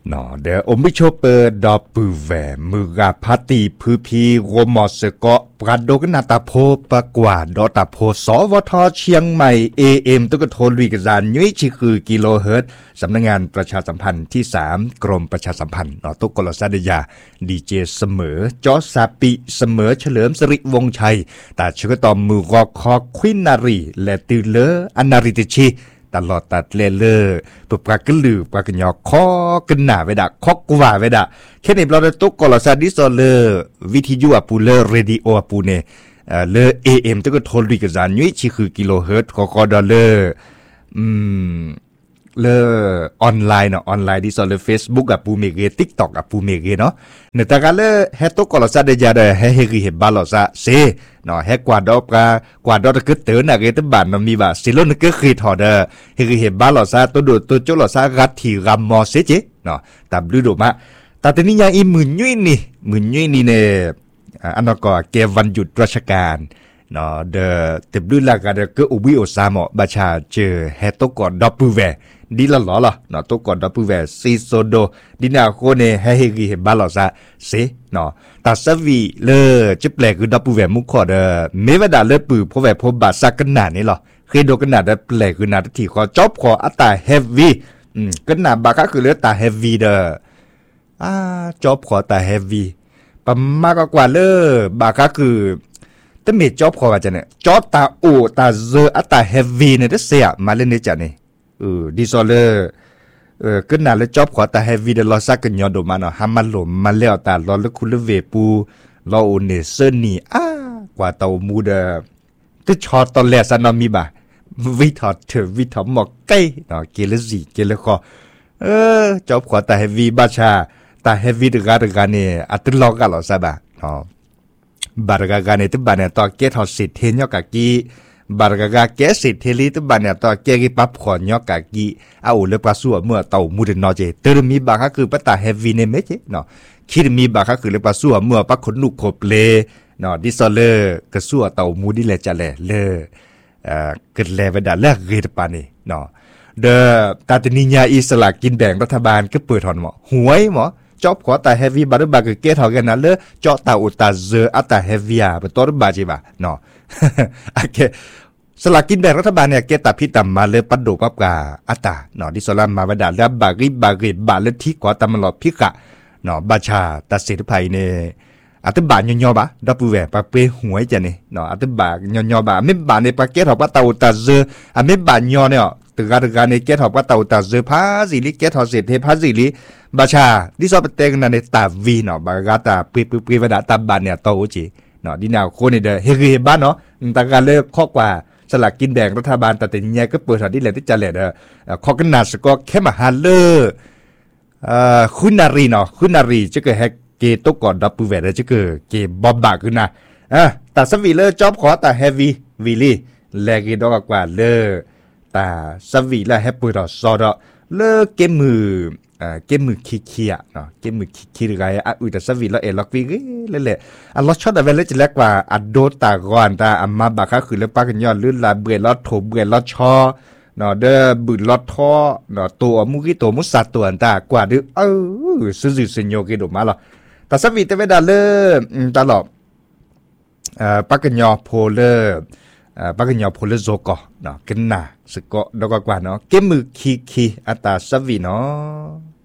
เนาะเดี๋ยวอมบิโชเปอร์ดอปือแหวมือกาพาตีพือพีโรมอสเกาะปราดกนาตาโพปะกว่าดอตาโพสวทเชียงใหม่ AM ตุกโทนลุยกซานยุ้ยชิคือกิโลเฮิรตซ์สำนักงานประชาสัมพันธ์ที่3กรมประชาสัมพันธ์เนาะตุกกลซาเดียดีเจเสมอจอซาปิเสมอเฉลิมสิริวงศ์ชัยตาชื่อตอมมือรอคอควินนารีและตือเลออนาริติชีตลอดตัดเลเลอร์ปุปรากลือปรากญอคอกันหนาเวดาคอกว่าเวดาแค่ในบล็อกตุกกลซาดิโซเลอร์วิทยุอปูเลอร์เรดิโออปูเนเลอ AM ตุกโทรลุยกซานยุ้ยชิคือกิโลเฮิรตซ์คอดอลเลอร์เลอออนไลน์เนาะออนไลน์ดิโซเลอร์ Facebook กับปูเมเก TikTok กับปูเมเกเนาะเนตากาเลเฮตุกกลซาเดจาเดเฮเฮริเฮบาลอซาเซเนาะเฮกวาดอกกวาดอกกึเตอนะเกตบ้านมันมีบาสิโลนกึคีทอเดเฮริเฮบาลอซาตัวโดตัวโจลอซารัตถีรัมมอเซเจเนาะตับดูโดมาตาตนี้ยังอีหมื่นยุ้ยนี่เนอันนั้นก็เกวันหยุดราชการเนาะเดติบดูลากาเดก็อุบิโอซามอบาชาเจอเฮตุกดอปูเวดีละหรอล่ะเนาะตุกดอปูเวซีโซโดดินาโคเนเฮเฮกิเฮบาลอซาเซเนาะตาสวีเลจิแปลคือดอปูเวมุขอเดเมวดาเลปือพอแวพบบาซักกันหนานี่หรอเคยโดกันหนาได้แปลคือหนาที่ขอจอบขออัตตาเฮฟวีกันหนาบาคะคือเลตาเฮฟวีเดจอบขอตาเฮฟวีปมากกว่าเลบาคะคือแต่เมจอบขอว่าจะเนี่ยจอบตาโอตาเซอัตตาเฮฟวีเนี่ยเสียมาเล่นเนี่ยจ้ะนี่ดิโซเลก็น่าเลยจอบขอตาเฮฟวีเดลอซักกันยอดมาเนาะหามันหลมมาแล้วตาลอลคุลเวปูลอโอเนเซนี่กว่าเตามูเดตึชอตอนแรกซันนอมีบ่าวิถอดวิถอหมอกไก่เนาะเกลซีเกลคอจอบขอตาเฮฟวีบาชาตาเฮฟวีดกาเนี่ยอัตลอกกันหรอซะบ่าเนาะบารกากาเนี่ยตึบานเนี่ยตอเกทอสิเทญกะกีบารกากาเกสิเทลีตึบานเนี่ยตอเกกิปับขอนกะกีเอาเลปาสัวเมื่อเต่ามูดนอเจเตอมีบาคะคือปะตาเฮฟวีเนเมเจเนาะคิดมีบาคะคือเลปาสัวเมื่อปักขนนุกโคเปเลเนาะดิซอเลกะสัวเต่ามูดิเลจะแลเลกึดแลเวดาแลเรตปานี่เนาะเดตาตนิญาอิสลากินแบ่งรัฐบาลก็เปิดถอนหมอหวยหมอจอบขอตาเฮฟวีบาร์บาคือเกทอกันนั้นเลยจอตาอุตาเซอัตาเฮฟวีอาเป็นตัวบาจิบะเนาะโอเคสลากกินแบ่งรัฐบาลเนี่ยเกตาพิตามมาเลยปัดโดปับกาอัตาเนาะดิสลามมาบดาแล้วบาริบาเลที่กว่าตามหลอดพิกะเนาะบาชาตาเสดภัยเนี่ยอัตบาญยอบะดับปูแหวปะเปหวยจะเนี่ยเนาะอัตบาญยอบะไม่บาในปะเกทอปะตาอุตาเซอันไม่บาญยอเนี่ยตึกการในเกทอปะตาอุตาเซพาสิลิเกทอเสเทพาสิลิบาชาดิซอปเตงนันในตาวีเนาะบากาตาปีวดาตาบานเนี่ยโตจิเนาะดินาโคนี่เดเฮริบ้านเนาะตาการเลิกข้อกว่าสลากกินแบ่งรัฐบาลแต่แต่เนี่ยก็เปิดสถานที่แหล่ที่จะแหล่ข้อกันนาสก็แค่มาหาเลคุณนารีเนาะคุณนารีจะเกิดแฮกเกตก่อนดับปูแหวนจะเกิดเกบอบบาขึ้นนะแต่สวีเลอร์จอบขอแต่เฮฟวีวิลี่แลกีดอกกว่าเลอแต่สวีเลอร์แฮปปี้ดอซอดเลอเกมมือเกมมือขี้ๆเนาะเกมมือขี้ๆหรือไงอุตสาหวิแล้วล็อกวิเลยล็อตช็อตอะไรเลยจะเรียกว่าโดตาก่อนตามาบาค่ะคือเรื่องปากันย้อนลื่นลาเบื่อล็อตโถเบื่อล็อตชอเนาะเด้อบึ้ล็อตท่อเนาะตัวมุกี้ตัวมุสัตตัวตากว่าดื้อซื้อสิญโยกิดมาหรอแต่สวีแต่เวลาเลิกตลอดปากันย้อนโพเลอปากันยอพลโซกเนาะกันน่ะสกอดอกกว่าเนาะเกมมือคีอัตตาสวีเนาะ